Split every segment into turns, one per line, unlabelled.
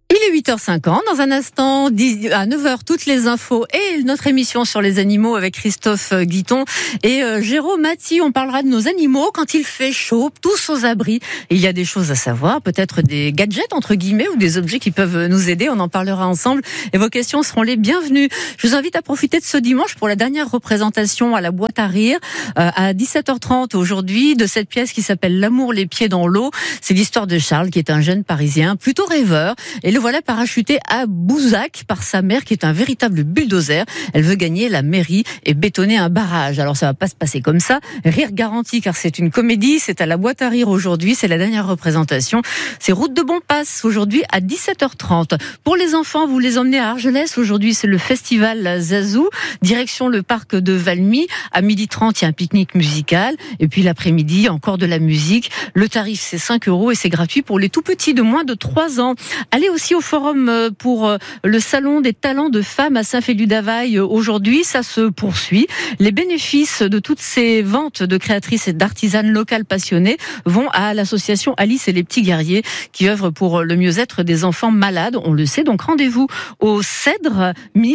Il est 8h50, dans un instant, à 9h, toutes les infos et notre émission sur les animaux avec Christophe Guiton et Jérôme Maty. On parlera de nos animaux quand il fait chaud, tous aux abris. Il y a des choses à savoir, peut-être des gadgets entre guillemets ou des objets qui peuvent nous aider. On en parlera ensemble et vos questions seront les bienvenues. Je vous invite à profiter de ce dimanche pour la dernière représentation à la boîte à rire à 17h30 aujourd'hui de cette pièce qui s'appelle L'amour les pieds dans l'eau. C'est l'histoire de Charles qui est un jeune Parisien plutôt rêveur et le voilà parachuté à Bouzac par sa mère qui est un véritable bulldozer. Elle veut gagner la mairie et bétonner un barrage. Alors ça va pas se passer comme ça. Rire garanti car c'est une comédie. C'est à la boîte à rire aujourd'hui. C'est la dernière représentation. C'est route de Bonpass aujourd'hui à 17h30. Pour les enfants, vous les emmenez à Argelès. Aujourd'hui, c'est le festival Zazou. Direction le parc de Valmy. À 12h30, il y a un pique-nique musical. Et puis l'après-midi, encore de la musique. Le tarif, c'est 5 € et c'est gratuit pour les tout petits de moins de 3 ans. Allez aussi au forum pour le salon des talents de femmes à Saint-Félu-d'Availle aujourd'hui. Ça se poursuit. Les bénéfices de toutes ces ventes de créatrices et d'artisanes locales passionnées vont à l'association Alice et les petits guerriers qui œuvre pour le mieux-être des enfants malades. On le sait, donc rendez-vous au Cèdre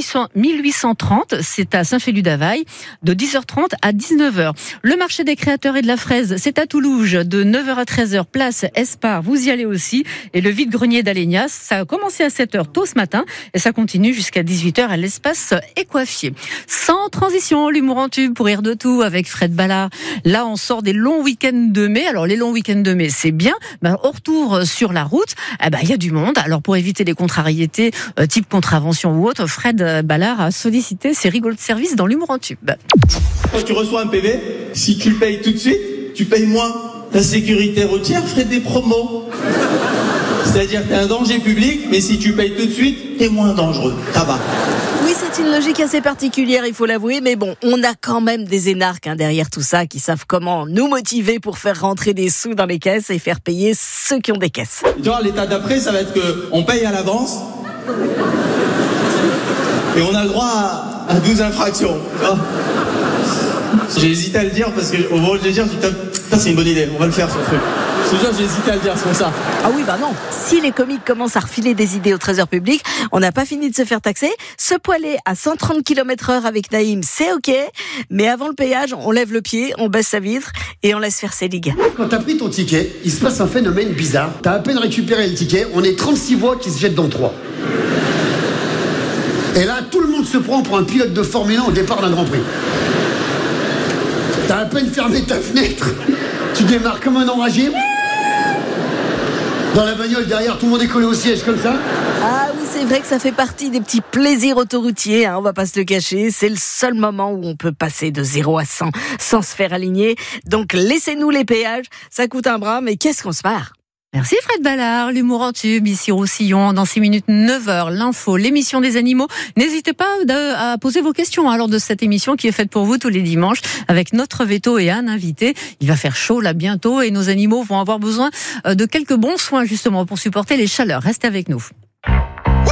1830. C'est à Saint-Félu-d'Availle de 10h30 à 19h. Le marché des créateurs et de la fraise, c'est à Toulouse de 9h à 13h, place Espar. Vous y allez aussi. Et le vide-grenier d'Alénias, ça a commencé à 7h tôt ce matin et ça continue jusqu'à 18h à l'espace Écoiffier. Sans transition, l'humour en tube pour rire de tout avec Fred Ballard. Là, on sort des longs week-ends de mai. Alors, les longs week-ends de mai, c'est bien. Au retour sur la route, il y a du monde. Alors, pour éviter les contrariétés, type contravention ou autre, Fred Ballard a sollicité ses rigolos de service dans l'humour en tube.
Quand tu reçois un PV, si tu le payes tout de suite, tu payes moins. La sécurité routière ferait des promos. C'est-à-dire que t'es un danger public, mais si tu payes tout de suite, t'es moins dangereux. Ça va.
Oui, c'est une logique assez particulière, il faut l'avouer, mais bon, on a quand même des énarques derrière tout ça qui savent comment nous motiver pour faire rentrer des sous dans les caisses et faire payer ceux qui ont des caisses.
Tu vois, l'état d'après, ça va être qu'on paye à l'avance et on a le droit à 12 infractions. Tu vois. J'ai hésité à le dire parce qu'au moment de le dire, putain, c'est une bonne idée, on va le faire ce truc. Je te jure, j'ai hésité à le dire, c'est pour ça.
Ah oui, non. Si les comiques commencent à refiler des idées au trésor public, on n'a pas fini de se faire taxer. Se poiler à 130 km/h avec Naïm, c'est ok. Mais avant le péage, on lève le pied, on baisse sa vitre et on laisse faire ses ligues.
Quand t'as pris ton ticket, il se passe un phénomène bizarre. T'as à peine récupéré le ticket, on est 36 voix qui se jettent dans le 3. Et là, tout le monde se prend pour un pilote de Formule 1 au départ d'un Grand Prix. T'as à peine fermé ta fenêtre, tu démarres comme un enragé. Dans la bagnole derrière, tout le monde est collé au siège comme ça.
Ah oui, c'est vrai que ça fait partie des petits plaisirs autoroutiers, on va pas se le cacher. C'est le seul moment où on peut passer de 0 à 100 sans se faire aligner. Donc laissez-nous les péages, ça coûte un bras, mais qu'est-ce qu'on se marre.
Merci Fred Ballard, l'humour en tube, ici Roussillon, dans 6 minutes, 9h, l'info, l'émission des animaux. N'hésitez pas à poser vos questions lors de cette émission qui est faite pour vous tous les dimanches avec notre veto et un invité. Il va faire chaud là bientôt et nos animaux vont avoir besoin de quelques bons soins justement pour supporter les chaleurs. Restez avec nous.